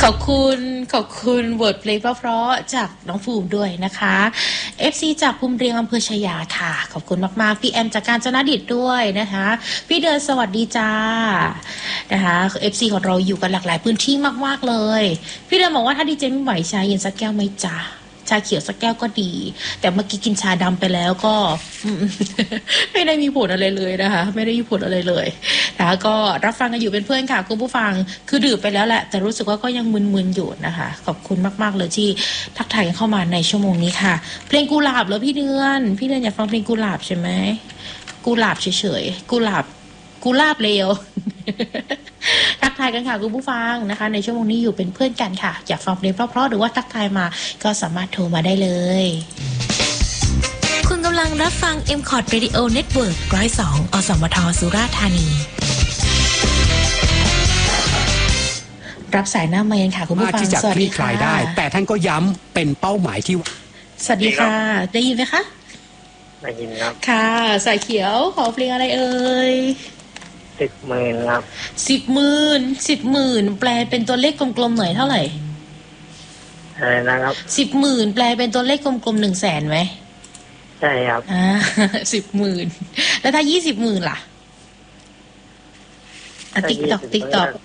ขอบคุณบทเพลงเพราะๆจากน้องภูมิด้วยนะคะ FC จากภูมิเรียงอำเภอชยาค่ะขอบคุณมากๆพี่แอมจากกาญจนดิตด้วยนะคะพี่เดินสวัสดีจ้านะคะ FC ของเราอยู่กันหลากหลายพื้นที่มากๆเลยพี่เดินบอกว่าถ้าดีเจไม่ไหวชาเย็นสักแก้วไหมจ้าชาเขียวสักแก้วก็ดีแต่เมื่อกี้กินชาดำไปแล้วก็ ไม่ได้มีผลอะไรเลยนะคะไม่ได้มีผลอะไรเลยนะคะก็รับฟังกันอยู่เป็นเพื่อนค่ะคุณผู้ฟังคือดื่มไปแล้วแหละแต่รู้สึกว่าก็ยังมึนๆอยู่นะคะขอบคุณมากๆเลยที่ทักทายกันเข้ามาในชั่วโมงนี้ค่ะเพลงกุหลาบแล้วพี่เดือนอยากฟังเพลงกุหลาบใช่ไหมกุหลาบเฉยๆกุหลาบเลว ทักทายกันค่ะคุณผู้ฟังนะคะในชั่วโมงนี้อยู่เป็นเพื่อนกันค่ะอยากฟังเพลงเพราะๆหรือว่าทักทายมาก็สามารถโทรมาได้เลยคุณกำลังรับฟัง M-Cod Radio Network 102 อสมทสุราษฎร์ธานีรับสายหน้าไมค์ค่ะคุณผู้ฟังสวัสดีค่ะได้แต่ท่านก็ย้ำเป็นเป้าหมายที่สวัสดีค่ะได้ยินไหมคะได้ยินครับค่ะสายเขียวขอเพลงอะไรเอ่ย 10,000ครับ 10,000แปลเป็นตัวเลขกลมๆหน่อยเท่าไหร่อะไรนะครับ 10,000แปลเป็นตัวเลขกลมๆ100,000ไหมใช่ครับ 10,000แล้วถ้า20,000ล่ะติ๊กตอก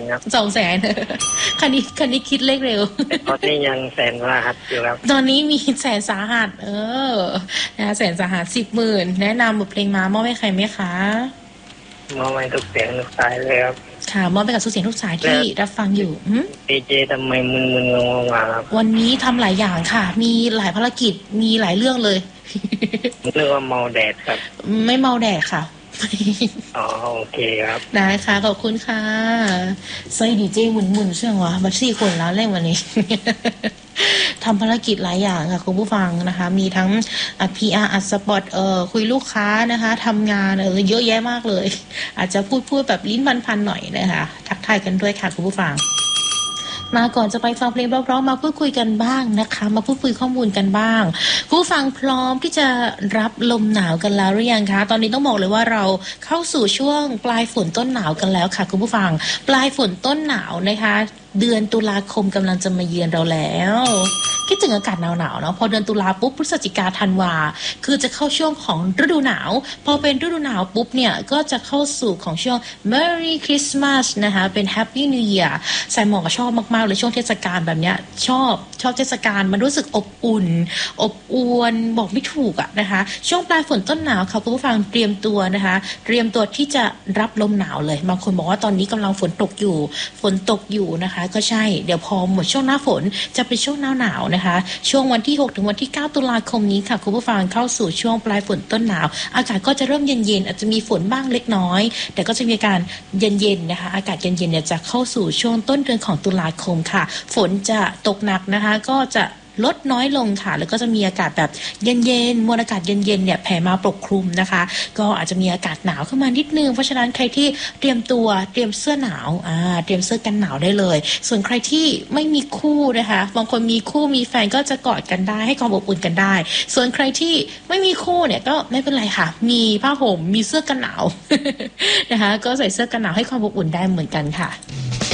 200,000คันนี้คิดเลขเร็วตอนนี้ยังแสนว่าครับอยู่ครับตอนนี้มีแสนสาหัสนะแสนสาหัส10,000แนะนำบทเพลงมามอบให้ใครไหมคะมอบให้ทุกเสียงทุกสายเลยครับค่ะมอบให้กับทุกเสียงทุกสายที่รับฟังอยู่ดีเจทำไมมึนๆงงๆครับวันนี้ทำหลายอย่างค่ะมีหลายภารกิจมีหลายเรื่องเลยเรียกว่าเมาแดดครับไม่เมาแดดค่ะอ๋อโอเคครับได้ค่ะขอบคุณค่ะไซดีเจมุนๆเชื่องวะบัตซี่คนแล้วเล่นวันนี้ ทำภารกิจหลายอย่างค่ะคุณผู้ฟังนะคะมีทั้งPR อัดสปอตคุยลูกค้านะคะทำงานเยอะแยะมากเลยอาจจะพูดแบบลิ้นพันๆหน่อยนะคะทักทายกันด้วยค่ะคุณผู้ฟังมาก่อนจะไปฟังเพลงเพราะๆมาพูดคุยกันบ้างนะคะมาพูดคุยข้อมูลกันบ้างผู้ฟังพร้อมที่จะรับลมหนาวกันแล้วหรือยังคะตอนนี้ต้องบอกเลยว่าเราเข้าสู่ช่วงปลายฝนต้นหนาวกันแล้วค่ะคุณผู้ฟังปลายฝนต้นหนาวนะคะเดือนตุลาคมกำลังจะมาเยือนเราแล้วคิดถึงอากาศหนาวๆเนาะพอเดือนตุลาปุ๊บพฤศจิกาธันวาคือจะเข้าช่วงของฤดูหนาวพอเป็นฤดูหนาวปุ๊บเนี่ยก็จะเข้าสู่ของช่วง Merry Christmas นะคะเป็น Happy New Year สายหมอกชอบมากๆเลยช่วงเทศกาลแบบเนี้ยชอบเทศกาลมันรู้สึกอบอุ่นอบอวลบอกไม่ถูกอะนะคะช่วงปลายฝนต้นหนาวค่ะคุณผู้ฟังเตรียมตัวนะคะเตรียมตัวที่จะรับลมหนาวเลยบางคนบอกว่าตอนนี้กำลังฝนตกอยู่นะคะก็ใช่เดี๋ยวพอหมดช่วงหน้าฝนจะเป็นช่วงหนาวนะคะช่วงวันที่6ถึงวันที่9ตุลาคมนี้ค่ะคุณผู้ฟังเข้าสู่ช่วงปลายฝนต้นหนาวอากาศก็จะเริ่มเย็นๆอาจจะมีฝนบ้างเล็กน้อยแต่ก็จะมีการเย็นๆนะคะอากาศเย็นๆเนี่ยจะเข้าสู่ช่วงต้นเดือนของตุลาคมค่ะฝนจะตกหนักนะคะก็จะลดน้อยลงค่ะแล้วก็จะมีอากาศแบบเย็นๆมวลอากาศเย็นๆเนี่ยแผ่มาปกคลุมนะคะก็อาจจะมีอากาศหนาวเข้ามานิดนึงเพราะฉะนั้นใครที่เตรียมเสื้อหนาวเตรียมเสื้อกันหนาวได้เลยส่วนใครที่ไม่มีคู่นะคะบางคนมีคู่มีแฟนก็จะกอดกันได้ให้ความอบอุ่นกันได้ส่วนใครที่ไม่มีคู่เนี่ยก็ไม่เป็นไรค่ะมีผ้าห่มมีเสื้อกันหนาว นะคะก็ใส่เสื้อกันหนาวให้ความอบอุ่นได้เหมือนกันค่ะ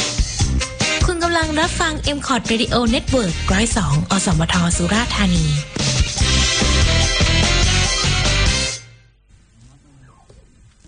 คุณกำลังรับฟัง M-Cod Radio Network 102 อสมทสุราษฎร์ธานี